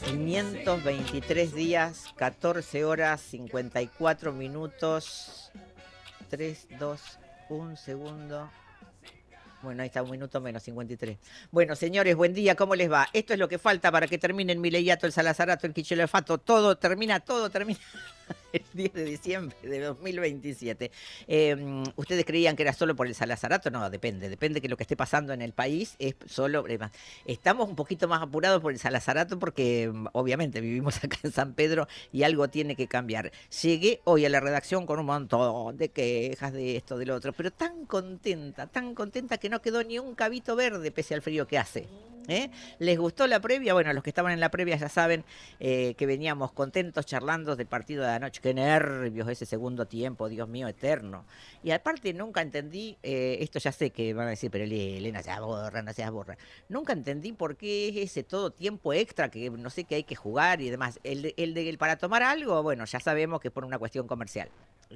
523 días, 14 horas, 54 minutos, 3, 2, 1 segundo. Bueno, ahí está, 1 minuto menos, 53. Bueno, señores, buen día, ¿cómo les va? Esto es lo que falta para que termine el Mileiato, el Salazarato, el Kichilefato, todo termina el 10 de diciembre de 2027. ¿Ustedes creían que era solo por el Salazarato? No, depende que lo que esté pasando en el país es solo... Estamos un poquito más apurados por el Salazarato porque obviamente vivimos acá en San Pedro y algo tiene que cambiar. Llegué hoy a la redacción con un montón de quejas de esto, de lo otro, pero tan contenta que no quedó ni un cabito verde pese al frío que hace. ¿Les gustó la previa? Bueno, los que estaban en la previa ya saben que veníamos contentos charlando del partido de anoche. Qué nervios ese segundo tiempo, Dios mío, eterno. Y aparte nunca entendí, esto ya sé que van a decir, pero Elena, se aborra, no se aborra. Nunca entendí por qué es ese todo tiempo extra que no sé, que hay que jugar y demás. El para tomar algo, bueno, ya sabemos que es por una cuestión comercial.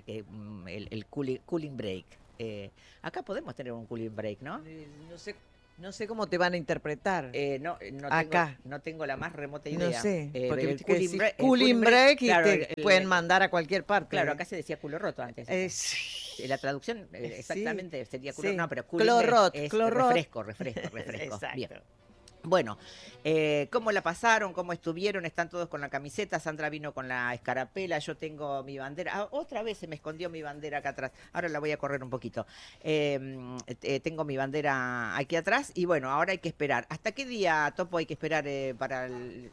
El cooling break. Acá podemos tener un cooling break, ¿no? No sé cómo te van a interpretar. Acá. No tengo la más remota idea. No sé, porque el cooling break y claro, te pueden mandar a cualquier parte. Claro, acá se decía culo roto antes. La traducción exactamente sería culo, sí. no, pero cooling break es refresco. Exacto. Bien. Bueno, ¿cómo la pasaron? ¿Cómo estuvieron? ¿Están todos con la camiseta? Sandra vino con la escarapela, yo tengo mi bandera. Ah, otra vez se me escondió mi bandera acá atrás. Ahora la voy a correr un poquito. Tengo mi bandera aquí atrás y bueno, ahora hay que esperar. ¿Hasta qué día, Topo, hay que esperar para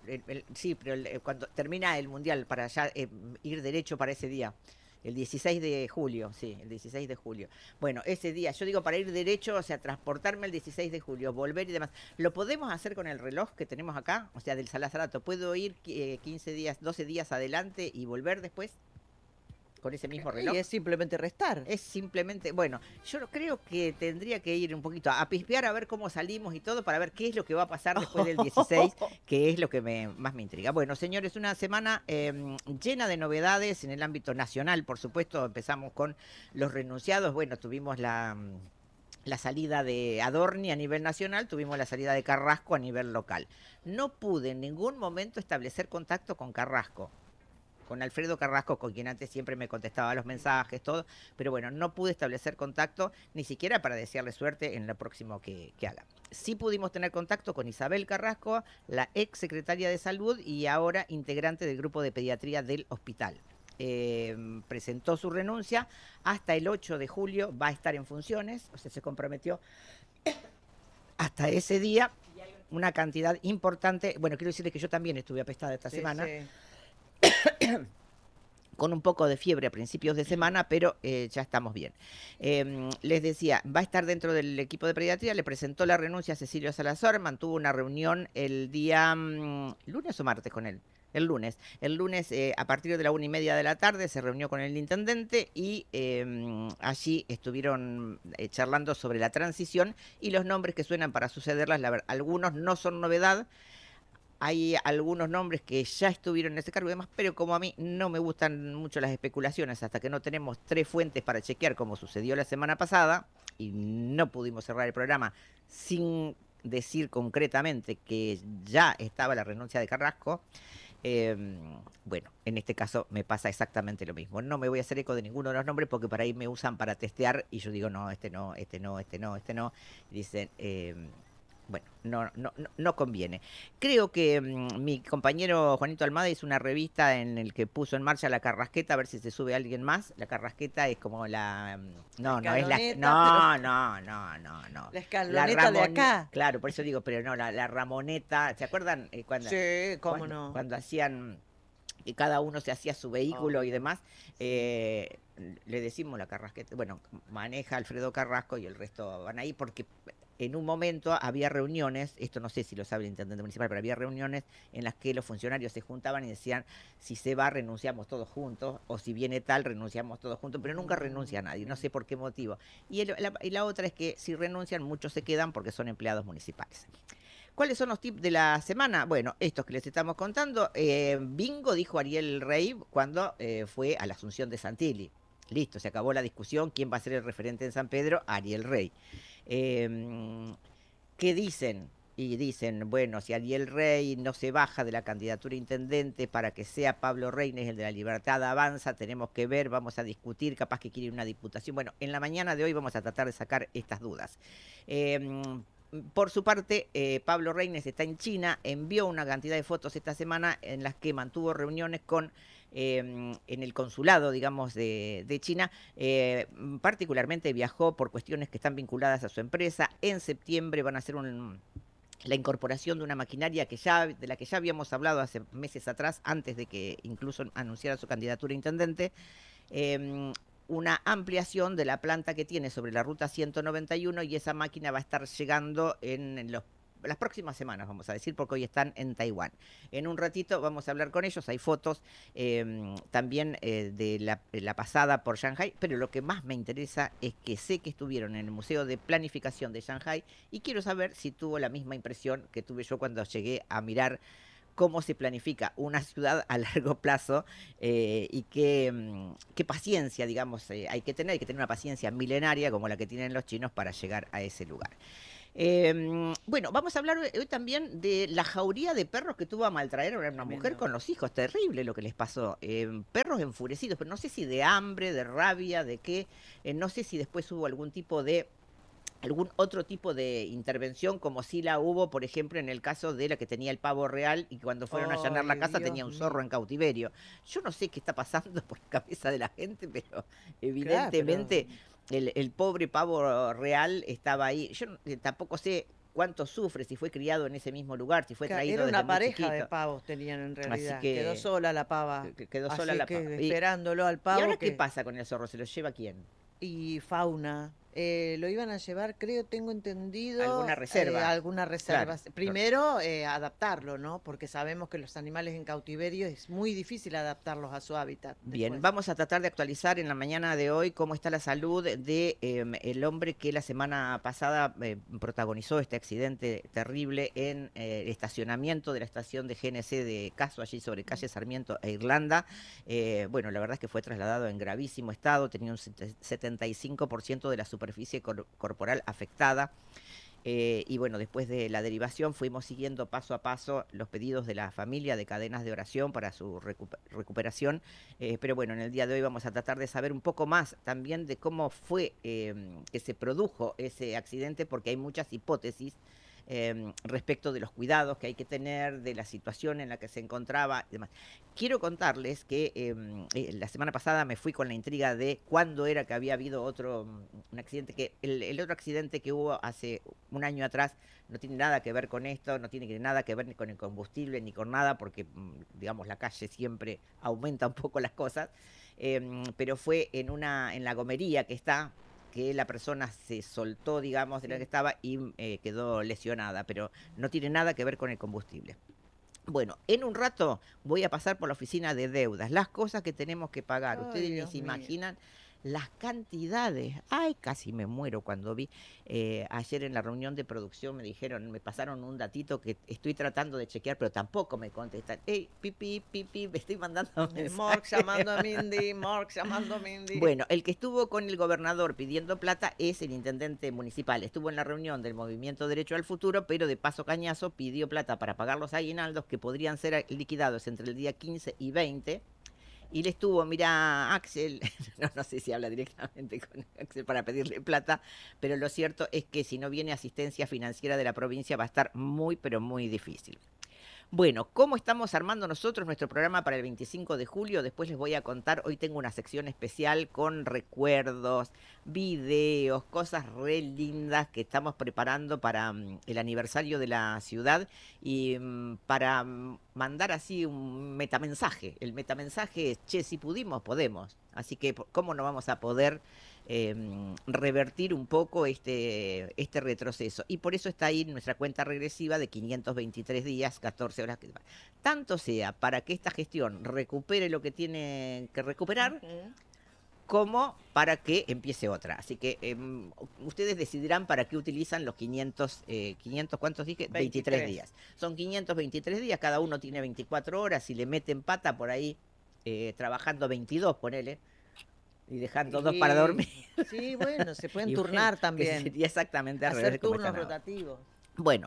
cuando termina el Mundial, para ya ir derecho para ese día? El 16 de julio, sí, el 16 de julio. Bueno, ese día, yo digo para ir derecho, o sea, transportarme el 16 de julio, volver y demás. ¿Lo podemos hacer con el reloj que tenemos acá? O sea, del Salazarato, ¿puedo ir 15 días, 12 días adelante y volver después? ¿Con ese mismo reloj? Y es simplemente restar. Es simplemente, bueno, yo creo que tendría que ir un poquito a pispear a ver cómo salimos y todo para ver qué es lo que va a pasar después del 16, que es lo que más me intriga. Bueno, señores, una semana llena de novedades en el ámbito nacional, por supuesto. Empezamos con los renunciados. Bueno, tuvimos la salida de Adorni a nivel nacional, tuvimos la salida de Carrasco a nivel local. No pude en ningún momento establecer contacto con Carrasco, con Alfredo Carrasco, con quien antes siempre me contestaba los mensajes, todo, pero bueno, no pude establecer contacto ni siquiera para desearle suerte en lo próximo que haga. Sí pudimos tener contacto con Isabel Carrasco, la ex secretaria de Salud y ahora integrante del grupo de pediatría del hospital. Presentó su renuncia, hasta el 8 de julio va a estar en funciones, o sea, se comprometió hasta ese día una cantidad importante. Bueno, quiero decirles que yo también estuve apestada esta semana. Sí. Con un poco de fiebre a principios de semana, pero ya estamos bien. Les decía, va a estar dentro del equipo de pediatría, le presentó la renuncia a Cecilio Salazar, mantuvo una reunión el día lunes o martes con él. El lunes, a partir de la 1:30 de la tarde se reunió con el intendente y allí estuvieron charlando sobre la transición y los nombres que suenan para sucederlas. Algunos no son novedad. Hay algunos nombres que ya estuvieron en ese cargo y demás, pero como a mí no me gustan mucho las especulaciones hasta que no tenemos 3 fuentes para chequear, como sucedió la semana pasada, y no pudimos cerrar el programa sin decir concretamente que ya estaba la renuncia de Carrasco. Bueno, en este caso me pasa exactamente lo mismo. No me voy a hacer eco de ninguno de los nombres porque por ahí me usan para testear y yo digo, no, este no. Y dicen... bueno, no conviene. Creo que mi compañero Juanito Almada hizo una revista en el que puso en marcha la carrasqueta, a ver si se sube alguien más. La carrasqueta es como la... No, no es la... No. La escaloneta de acá. Claro, por eso digo, pero no, la Ramoneta. ¿Se acuerdan? Cuando, sí, cómo no. Cuando hacían... Y cada uno se hacía su vehículo y demás, le decimos la carrasqueta. Bueno, maneja Alfredo Carrasco y el resto van ahí porque... En un momento había reuniones, esto no sé si lo sabe el intendente municipal, pero había reuniones en las que los funcionarios se juntaban y decían, si se va, renunciamos todos juntos, o si viene tal, renunciamos todos juntos, pero nunca renuncia nadie, no sé por qué motivo. Y la otra es que si renuncian, muchos se quedan porque son empleados municipales. ¿Cuáles son los tips de la semana? Bueno, estos que les estamos contando. Bingo, dijo Ariel Rey cuando fue a la asunción de Santilli. Listo, se acabó la discusión. ¿Quién va a ser el referente en San Pedro? Ariel Rey. ¿Qué dicen? y dicen, bueno, si Ariel Rey no se baja de la candidatura a intendente para que sea Pablo Reines el de La Libertad Avanza, tenemos que ver, vamos a discutir, capaz que quiere una diputación. Bueno, en la mañana de hoy vamos a tratar de sacar estas dudas. Por su parte, Pablo Reines está en China, envió una cantidad de fotos esta semana en las que mantuvo reuniones con en el consulado, digamos, de China. Particularmente viajó por cuestiones que están vinculadas a su empresa. En septiembre van a hacer la incorporación de una maquinaria de la que ya habíamos hablado hace meses atrás, antes de que incluso anunciara su candidatura a intendente. Una ampliación de la planta que tiene sobre la ruta 191 y esa máquina va a estar llegando en las próximas semanas, vamos a decir, porque hoy están en Taiwán. En un ratito vamos a hablar con ellos, hay fotos también de la pasada por Shanghái, pero lo que más me interesa es que sé que estuvieron en el Museo de Planificación de Shanghái y quiero saber si tuvo la misma impresión que tuve yo cuando llegué a mirar cómo se planifica una ciudad a largo plazo y qué paciencia, digamos, hay que tener una paciencia milenaria como la que tienen los chinos para llegar a ese lugar. Bueno, vamos a hablar hoy también de la jauría de perros que tuvo a maltraer a una mujer con los hijos. Terrible lo que les pasó. Perros enfurecidos, pero no sé si de hambre, de rabia, de qué. No sé si después hubo algún otro tipo de intervención, como si la hubo, por ejemplo, en el caso de la que tenía el pavo real y cuando fueron a allanar la casa tenía un zorro en cautiverio. Yo no sé qué está pasando por la cabeza de la gente, pero evidentemente el pobre pavo real estaba ahí. Yo tampoco sé cuánto sufre, si fue criado en ese mismo lugar, si fue traído desde muy chiquito. Era una pareja de pavos tenían en realidad. Así que quedó sola la pava. Quedó sola la pava. Esperándolo al pavo. ¿Y ahora qué pasa con el zorro? ¿Se lo lleva quién? Y fauna. Lo iban a llevar, creo, tengo entendido. Alguna reserva. Alguna reserva. Claro, primero, adaptarlo, ¿no? Porque sabemos que los animales en cautiverio es muy difícil adaptarlos a su hábitat. Bien, vamos a tratar de actualizar en la mañana de hoy cómo está la salud de el hombre que la semana pasada protagonizó este accidente terrible en el estacionamiento de la estación de GNC de Caso, allí sobre calle Sarmiento e Irlanda. Bueno, la verdad es que fue trasladado en gravísimo estado, tenía un 75% de la superficie corporal afectada. Y bueno, después de la derivación fuimos siguiendo paso a paso los pedidos de la familia de cadenas de oración para su recuperación. Pero bueno, en el día de hoy vamos a tratar de saber un poco más también de cómo fue que se produjo ese accidente, porque hay muchas hipótesis respecto de los cuidados que hay que tener, de la situación en la que se encontraba y demás. Quiero contarles que la semana pasada me fui con la intriga de cuándo era que había habido un accidente, que el otro accidente que hubo hace un año atrás no tiene nada que ver con esto, no tiene nada que ver ni con el combustible ni con nada, porque digamos la calle siempre aumenta un poco las cosas, pero fue en la gomería que está, que la persona se soltó, digamos, de la que estaba y quedó lesionada, pero no tiene nada que ver con el combustible. Bueno, en un rato voy a pasar por la oficina de deudas, las cosas que tenemos que pagar. Ustedes ni se imaginan las cantidades. Ay, casi me muero cuando vi. Ayer en la reunión de producción me pasaron un datito que estoy tratando de chequear, pero tampoco me contestan. Hey, pipi, me estoy mandando mensajes. Mark llamando a Mindy, Mark llamando a Mindy. Bueno, el que estuvo con el gobernador pidiendo plata es el intendente municipal. Estuvo en la reunión del Movimiento Derecho al Futuro, pero de paso cañazo pidió plata para pagar los aguinaldos que podrían ser liquidados entre el día 15 y 20. Y le estuvo, mira, Axel, no sé si habla directamente con Axel para pedirle plata, pero lo cierto es que si no viene asistencia financiera de la provincia va a estar muy, pero muy difícil. Bueno, ¿cómo estamos armando nosotros nuestro programa para el 25 de julio? Después les voy a contar, hoy tengo una sección especial con recuerdos, videos, cosas re lindas que estamos preparando para el aniversario de la ciudad y para mandar así un metamensaje. El metamensaje es, che, si pudimos, podemos. Así que, ¿cómo no vamos a poder revertir un poco este retroceso? Y por eso está ahí nuestra cuenta regresiva de 523 días, 14 horas. Tanto sea para que esta gestión recupere lo que tiene que recuperar, como para que empiece otra. Así que ustedes decidirán para qué utilizan los 500, ¿cuántos dije? 23 días. Son 523 días, cada uno tiene 24 horas, si le meten pata por ahí, trabajando 22, ponele, y dejando 2 para dormir. Sí, bueno, se pueden turnar también. Sería exactamente al revés. Hacer turnos rotativos. Bueno,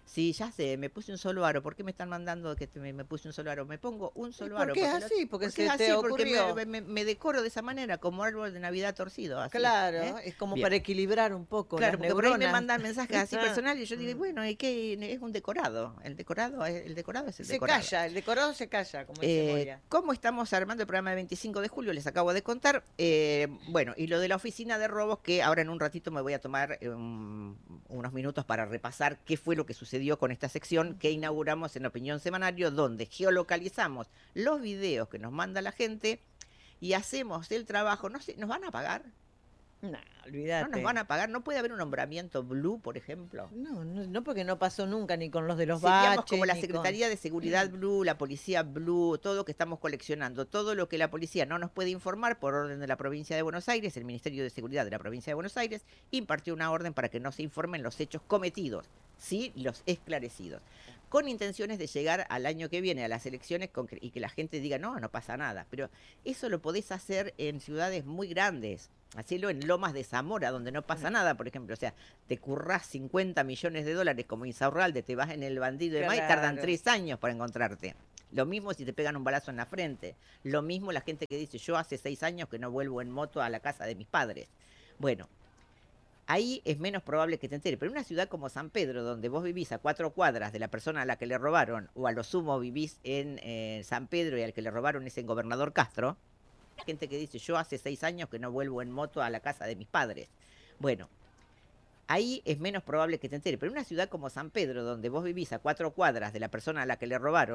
Sí, ya sé, me puse un solo aro. ¿Por qué me están mandando que me puse un solo aro? Me pongo un ¿Y solo por aro. qué es Porque, así? Porque porque se es te así, porque ocurrió. me decoro de esa manera, como árbol de Navidad torcido, así. ¿Eh? Claro, es como Bien. para equilibrar un poco Claro, las porque por ahí me neuronas. mandan mensajes así personales y yo digo, Mm. bueno, ¿y qué? Es un decorado. El decorado es el Se decorado. calla, el decorado se calla, como dice Moria. ¿Cómo estamos armando el programa de 25 de julio? Les acabo de contar. Bueno, y lo de la oficina de robos, que ahora en un ratito me voy a tomar unos minutos para repasar qué fue lo que sucedió con esta sección que Ujú. inauguramos en Opinión Semanario, donde geolocalizamos los videos que nos manda la gente y hacemos el trabajo. No sé, ¿nos van a pagar? No, ¿No nos olvídate. van a pagar? ¿No puede haber un nombramiento blue, por ejemplo? No, no, no porque no pasó nunca ni con los de los Seríamos como baches, la ni con... Secretaría de Seguridad Blue, la Policía Blue, todo que estamos coleccionando, todo lo que la policía no nos puede informar por orden de la provincia de Buenos Aires, el Ministerio de Seguridad de la provincia de Buenos Aires impartió una orden para que no se informen los hechos cometidos, sí los esclarecidos, con intenciones de llegar al año que viene a las elecciones y que la gente diga, no, no pasa nada, pero eso lo podés hacer en ciudades muy grandes. Hacelo en Lomas de Zamora, donde no pasa nada, por ejemplo. O sea, te currás 50 millones de dólares como Insaurralde, te vas en el bandido de May, tardan Claro. 3 años para encontrarte. Lo mismo si te pegan un balazo en la frente. Lo mismo la gente que dice, yo hace 6 años que no vuelvo en moto a la casa de mis padres. Bueno, ahí es menos probable que te enteres. Pero en una ciudad como San Pedro, donde vos vivís a 4 cuadras de la persona a la que le robaron, o a lo sumo vivís en San Pedro y al que le robaron es en Gobernador Castro, gente que dice, yo hace 6 años que no vuelvo en moto a la casa de mis padres. Bueno, ahí es menos probable que te enteres. Pero en una ciudad como San Pedro, donde vos vivís a 4 cuadras de la persona a la que le robaron,